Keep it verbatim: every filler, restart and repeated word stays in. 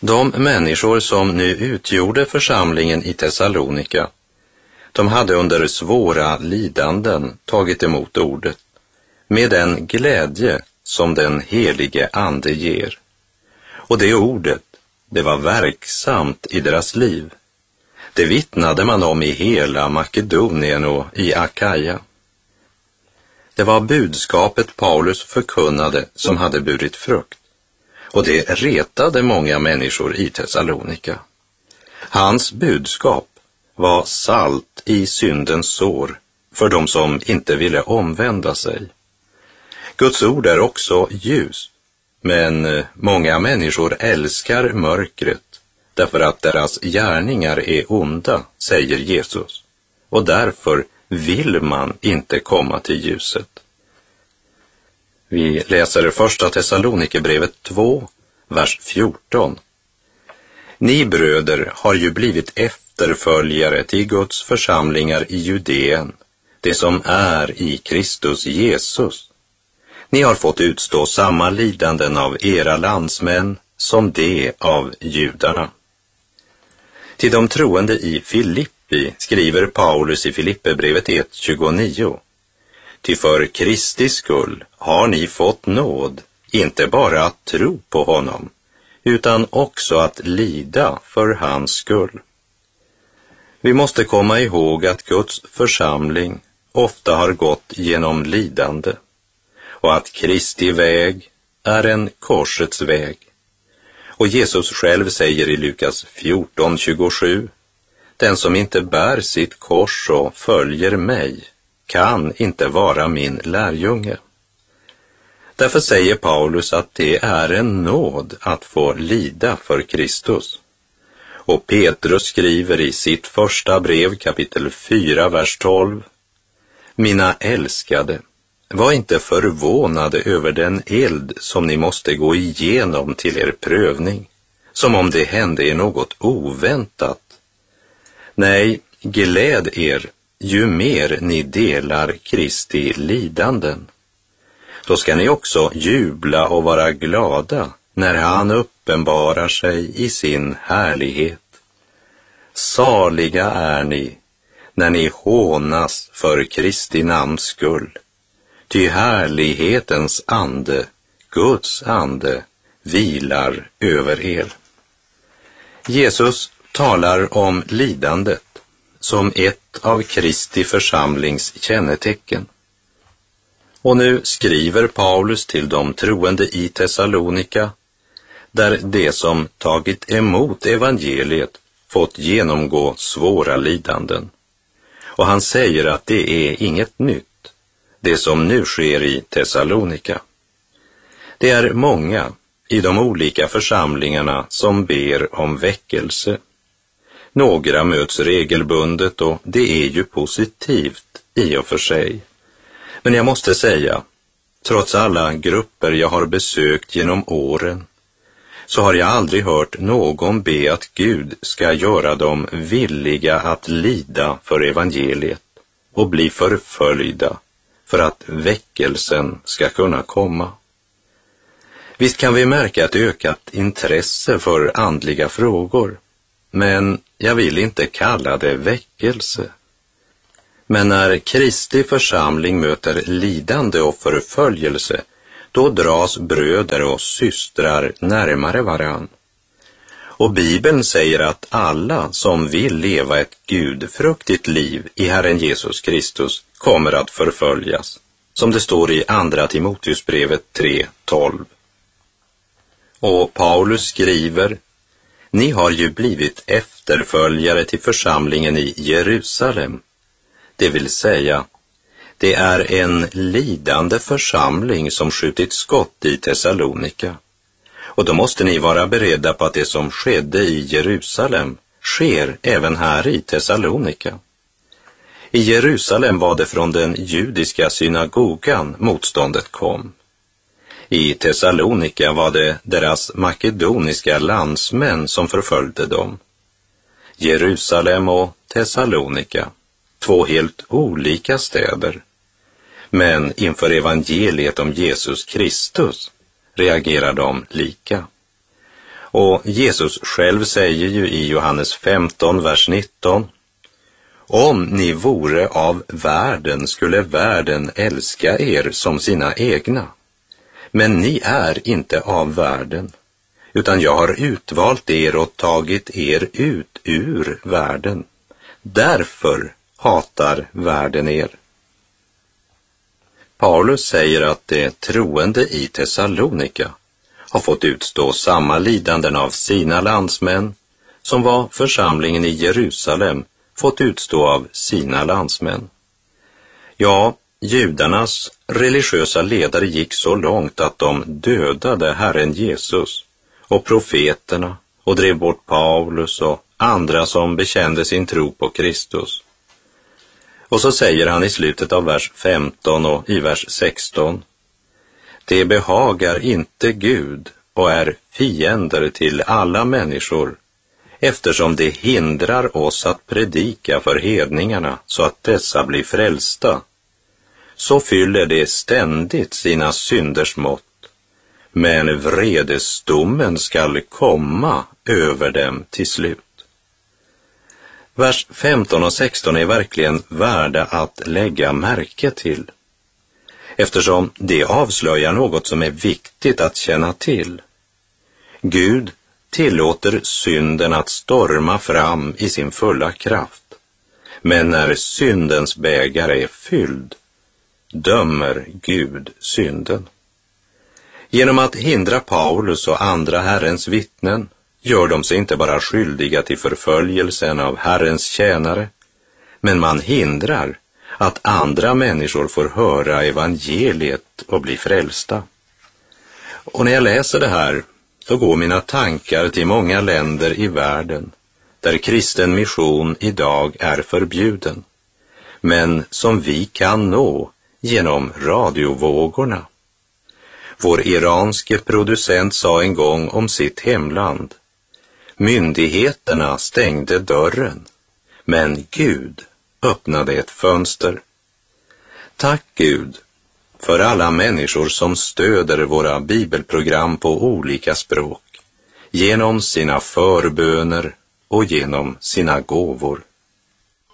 De människor som nu utgjorde församlingen i Thessalonika, de hade under svåra lidanden tagit emot ordet med den glädje som den helige ande ger. Och det ordet, det var verksamt i deras liv. Det vittnade man om i hela Makedonien och i Akaja. Det var budskapet Paulus förkunnade som hade burit frukt. Och det retade många människor i Thessalonika. Hans budskap var salt i syndens sår för de som inte ville omvända sig. Guds ord är också ljus, men många människor älskar mörkret därför att deras gärningar är onda, säger Jesus. Och därför vill man inte komma till ljuset. Vi läser första Thessalonikerbrevet två, vers fjorton. Ni bröder har ju blivit efterföljare till Guds församlingar i Judeen, det som är i Kristus Jesus. Ni har fått utstå samma lidanden av era landsmän som det av judarna. Till de troende i Filippi skriver Paulus i Filipperbrevet ett tjugonio. Ty för Kristi skull har ni fått nåd, inte bara att tro på honom, utan också att lida för hans skull. Vi måste komma ihåg att Guds församling ofta har gått genom lidande och att Kristi väg är en korsets väg. Och Jesus själv säger i Lukas fjorton tjugosju, den som inte bär sitt kors och följer mig kan inte vara min lärjunge. Därför säger Paulus att det är en nåd att få lida för Kristus. Och Petrus skriver i sitt första brev kapitel fyra, vers tolv. Mina älskade, var inte förvånade över den eld som ni måste gå igenom till er prövning, som om det hände er något oväntat. Nej, gläd er ju mer ni delar Kristi lidanden. Då ska ni också jubla och vara glada när han uppenbarar sig i sin härlighet. Saliga är ni när ni hånas för Kristi namns skull. Ty härlighetens ande, Guds ande, vilar över er. Jesus talar om lidandet som ett av Kristi församlings kännetecken. Och nu skriver Paulus till de troende i Thessalonika, där de som tagit emot evangeliet fått genomgå svåra lidanden. Och han säger att det är inget nytt, det som nu sker i Thessalonika. Det är många i de olika församlingarna som ber om väckelse. Några möts regelbundet och det är ju positivt i och för sig. Men jag måste säga, trots alla grupper jag har besökt genom åren, så har jag aldrig hört någon be att Gud ska göra dem villiga att lida för evangeliet och bli förföljda för att väckelsen ska kunna komma. Visst kan vi märka ett ökat intresse för andliga frågor, men jag vill inte kalla det väckelse. Men när Kristi församling möter lidande och förföljelse, då dras bröder och systrar närmare varann. Och Bibeln säger att alla som vill leva ett gudfruktigt liv i Herren Jesus Kristus kommer att förföljas, som det står i andra Timoteusbrevet tre tolv. Och Paulus skriver, ni har ju blivit efterföljare till församlingen i Jerusalem. Det vill säga, det är en lidande församling som skjutit skott i Thessalonika. Och då måste ni vara beredda på att det som skedde i Jerusalem sker även här i Thessalonika. I Jerusalem var det från den judiska synagogan motståndet kom. I Thessalonika var det deras makedoniska landsmän som förföljde dem. Jerusalem och Thessalonika, två helt olika städer. Men inför evangeliet om Jesus Kristus reagerar de lika. Och Jesus själv säger ju i Johannes femton, vers nitton: om ni vore av världen skulle världen älska er som sina egna. Men ni är inte av världen, utan jag har utvalt er och tagit er ut ur världen. Därför hatar världen er. Paulus säger att det troende i Thessalonika har fått utstå samma lidanden av sina landsmän som vad församlingen i Jerusalem fått utstå av sina landsmän. Ja, judarnas religiösa ledare gick så långt att de dödade Herren Jesus och profeterna och drev bort Paulus och andra som bekände sin tro på Kristus. Och så säger han i slutet av vers femton och i vers sexton: det behagar inte Gud och är fiender till alla människor, eftersom det hindrar oss att predika för hedningarna så att dessa blir frälsta. Så fyller det ständigt sina synders mått, men vredesdomen skall komma över dem till slut. Vers femton och sexton är verkligen värda att lägga märke till, eftersom det avslöjar något som är viktigt att känna till. Gud tillåter synden att storma fram i sin fulla kraft, men när syndens bägare är fylld, dömer Gud synden. Genom att hindra Paulus och andra Herrens vittnen gör de sig inte bara skyldiga till förföljelsen av Herrens tjänare, men man hindrar att andra människor får höra evangeliet och bli frälsta. Och när jag läser det här så går mina tankar till många länder i världen där kristen mission idag är förbjuden, men som vi kan nå genom radiovågorna. Vår iranske producent sa en gång om sitt hemland: myndigheterna stängde dörren, men Gud öppnade ett fönster. Tack Gud för alla människor som stöder våra bibelprogram på olika språk, genom sina förböner och genom sina gåvor.